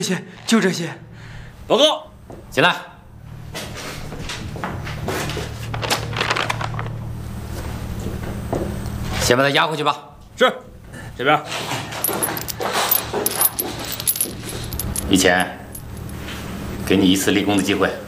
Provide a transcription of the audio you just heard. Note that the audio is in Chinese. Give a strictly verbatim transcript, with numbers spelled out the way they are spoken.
这些，就这些。 报告， 进来。先把他押回去吧。 是，这边。 以前，给你一次立功的机会。